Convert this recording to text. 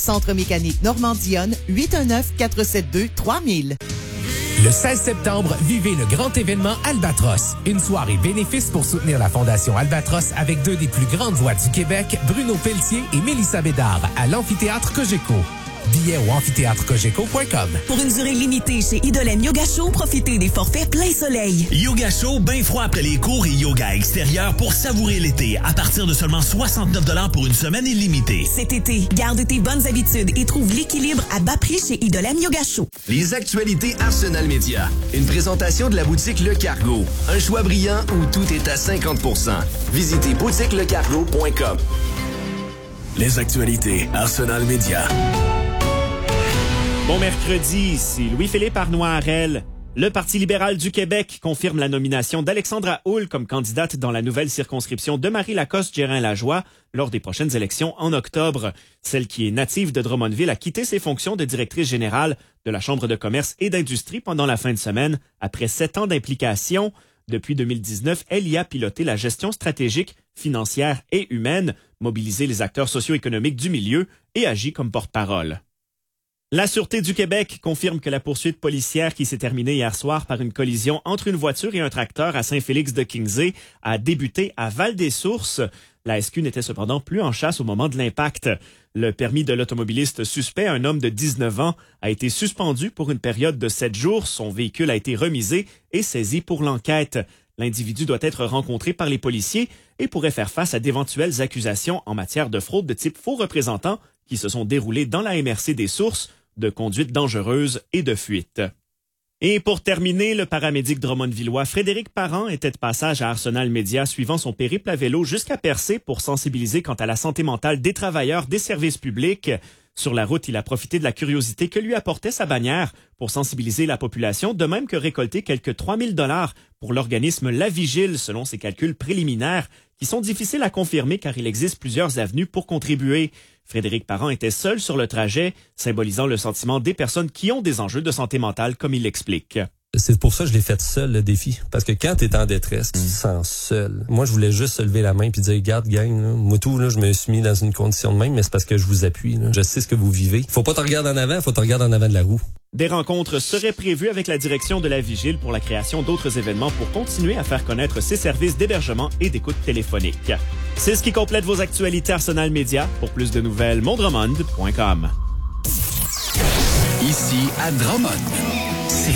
Centre mécanique Normandionne, 819-472-3000. Le 16 septembre, vivez le grand événement Albatros. Une soirée bénéfice pour soutenir la Fondation Albatros avec deux des plus grandes voix du Québec, Bruno Pelletier et Mélissa Bédard, à l'Amphithéâtre Cogeco. Billets au amphitheatrecogeco.com. Pour une durée limitée chez Idolène Yoga Show, profitez des forfaits plein soleil. Yoga Show, bien froid après les cours et yoga extérieur pour savourer l'été. À partir de seulement 69$ pour une semaine illimitée. Cet été, garde tes bonnes habitudes et trouve l'équilibre à bas prix chez Idolène Yoga Show. Les actualités Arsenal Média. Une présentation de la boutique Le Cargo. Un choix brillant où tout est à 50%. Visitez boutiquelecargo.com. Les actualités Arsenal Média. Bon mercredi, ici Louis-Philippe Arnois-Harel. Le Parti libéral du Québec confirme la nomination d'Alexandra Houle comme candidate dans la nouvelle circonscription de Marie-Lacoste-Guérin-Lajoie lors des prochaines élections en octobre. Celle qui est native de Drummondville a quitté ses fonctions de directrice générale de la Chambre de commerce et d'industrie pendant la fin de semaine après 7 ans d'implication. Depuis 2019, elle y a piloté la gestion stratégique, financière et humaine, mobilisé les acteurs socio-économiques du milieu et agi comme porte-parole. La Sûreté du Québec confirme que la poursuite policière qui s'est terminée hier soir par une collision entre une voiture et un tracteur à Saint-Félix-de-Kingsey a débuté à Val-des-Sources. La SQ n'était cependant plus en chasse au moment de l'impact. Le permis de l'automobiliste suspect, un homme de 19 ans, a été suspendu pour une période de 7 jours. Son véhicule a été remisé et saisi pour l'enquête. L'individu doit être rencontré par les policiers et pourrait faire face à d'éventuelles accusations en matière de fraude de type faux représentant qui se sont déroulées dans la MRC des Sources, de conduite dangereuse et de fuite. Et pour terminer, le paramédic drummondvillois Frédéric Parent était de passage à Arsenal Média suivant son périple à vélo jusqu'à Percé pour sensibiliser quant à la santé mentale des travailleurs des services publics. Sur la route, il a profité de la curiosité que lui apportait sa bannière pour sensibiliser la population, de même que récolter quelques 3000 $ pour l'organisme La Vigile, selon ses calculs préliminaires, qui sont difficiles à confirmer car il existe plusieurs avenues pour contribuer. Frédéric Parent était seul sur le trajet, symbolisant le sentiment des personnes qui ont des enjeux de santé mentale, comme il l'explique. C'est pour ça que je l'ai fait seul, le défi. Parce que quand t'es en détresse, tu te sens seul. Moi, je voulais juste se lever la main puis dire, regarde, gang, là, moi tout, là, je me suis mis dans une condition de même, mais c'est parce que je vous appuie. Là. Je sais ce que vous vivez. Faut pas te regarder en avant, faut te regarder en avant de la roue. Des rencontres seraient prévues avec la direction de La Vigile pour la création d'autres événements pour continuer à faire connaître ses services d'hébergement et d'écoute téléphonique. C'est ce qui complète vos actualités Arsenal Média. Pour plus de nouvelles, mondremond.com. Ici à Drummond.